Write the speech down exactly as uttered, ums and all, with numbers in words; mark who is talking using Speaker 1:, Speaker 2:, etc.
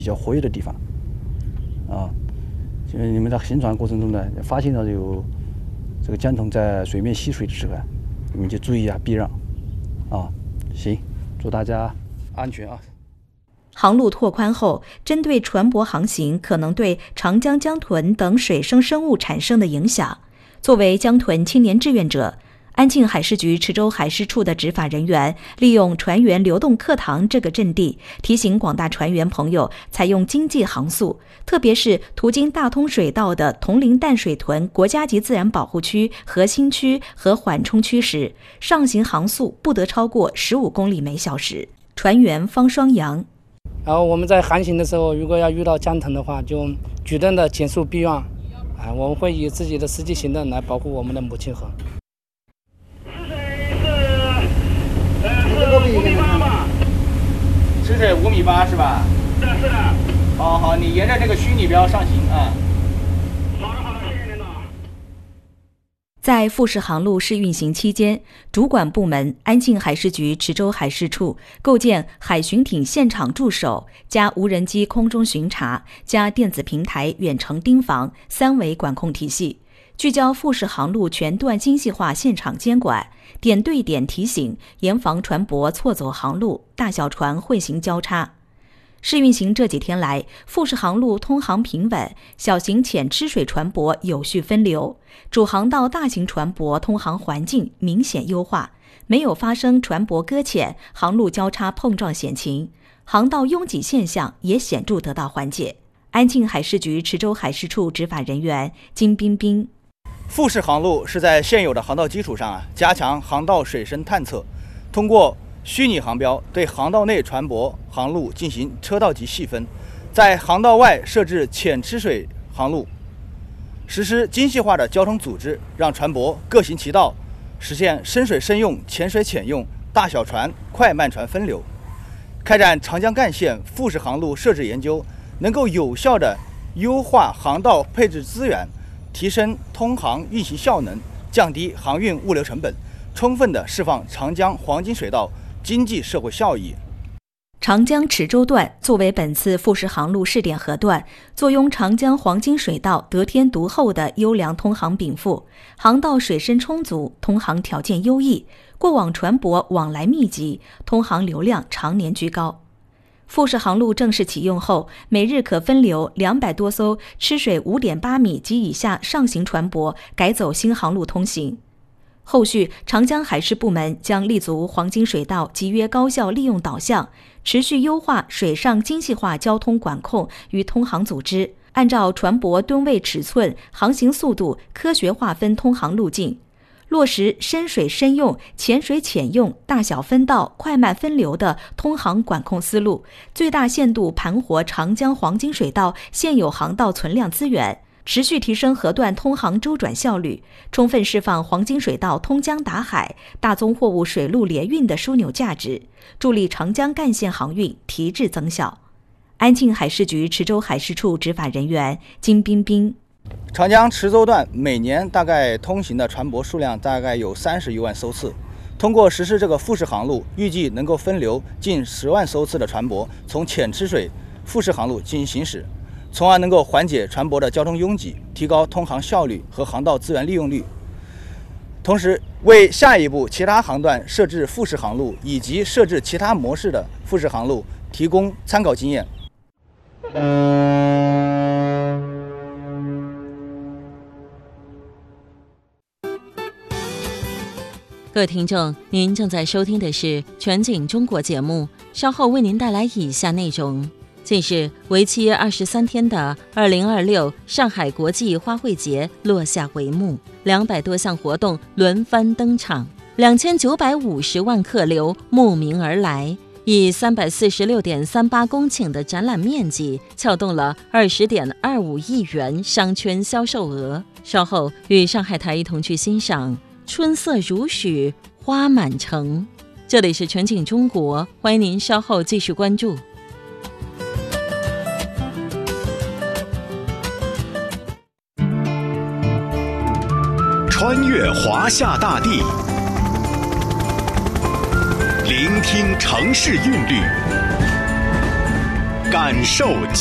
Speaker 1: 比较活跃的地方，啊，就是你们在行船过程中呢，发现到有这个江豚在水面吸水的时候啊，你们就注意啊，避让，啊，行，祝大家安全啊。
Speaker 2: 航路拓宽后，针对船舶航行可能对长江江豚等水生生物产生的影响，作为江豚青年志愿者，安庆海事局池州海事处的执法人员利用船员流动课堂这个阵地，提醒广大船员朋友采用经济航速，特别是途经大通水道的铜陵淡水屯国家级自然保护区核心区和缓冲区时，上行航速不得超过十五公里每小时。船员方双阳。
Speaker 3: 然后我们在航行的时候，如果要遇到江豚的话，就举动的减速避让，啊，我们会以自己的实际行动来保护我们的母亲河。
Speaker 4: 五米八吧，
Speaker 5: 吃水五米八是吧？
Speaker 4: 是的，是的。
Speaker 5: 好好，你沿着这个虚拟标上行啊。
Speaker 4: 好的，好的，谢谢领导。
Speaker 2: 在富士航路试运行期间，主管部门安庆海事局池州海事处构建海巡艇现场驻守加无人机空中巡查加电子平台远程盯防三维管控体系，聚焦富士航路全段精细化现场监管，点对点提醒，严防船舶错走航路、大小船汇行交叉。试运行这几天来，富士航路通航平稳，小型浅吃水船舶有序分流，主航道大型船舶通航环境明显优化，没有发生船舶搁浅、航路交叉碰撞险情，航道拥挤现象也显著得到缓解。安庆海事局池州海事处执法人员金彬彬。
Speaker 5: 富士航路是在现有的航道基础上啊，加强航道水深探测，通过虚拟航标对航道内船舶航路进行车道级细分，在航道外设置浅吃水航路，实施精细化的交通组织，让船舶各行其道，实现深水深用、浅水浅用、大小船、快慢船分流。开展长江干线富士航路设置研究，能够有效地优化航道配置资源，提升通航运行效能，降低航运物流成本，充分地释放长江黄金水道经济社会效益。
Speaker 2: 长江池州段作为本次富士航路试点河段，坐拥长江黄金水道得天独厚的优良通航禀赋，航道水深充足，通航条件优异，过往船舶往来密集，通航流量常年居高。富士航路正式启用后，每日可分流两百多艘吃水 五点八米及以下上行船舶改走新航路通行。后续，长江海事部门将立足黄金水道集约高效利用导向，持续优化水上精细化交通管控与通航组织，按照船舶吨位尺寸、航行速度科学划分通航路径，落实深水深用、浅水浅用、大小分道、快慢分流的通航管控思路，最大限度盘活长江黄金水道现有航道存量资源，持续提升河段通航周转效率，充分释放黄金水道通江达海、大宗货物水陆联运的枢纽价值，助力长江干线航运提质增效。安庆海事局池州海事处执法人员金彬彬。
Speaker 5: 长江池州段每年大概通行的船舶数量大概有三十余万艘次，通过实施这个富士航路，预计能够分流近十万艘次的船舶从浅吃水富士航路进行行驶，从而能够缓解船舶的交通拥挤，提高通航效率和航道资源利用率，同时为下一步其他航段设置富士航路以及设置其他模式的富士航路提供参考经验。
Speaker 6: 各位听众，您正在收听的是全景中国节目，稍后为您带来以下内容。近日，为期二十三天的二零二六上海国际花卉节落下帷幕，两百多项活动轮番登场，两千九百五十万客流慕名而来，以三百四十六点三八公顷的展览面积，撬动了二十点二五亿元商圈销售额。稍后与上海台一同去欣赏春色如许，花满城。这里是全景中国，欢迎您稍后继续关注。
Speaker 7: 穿越华夏大地，聆听城市韵律， 感受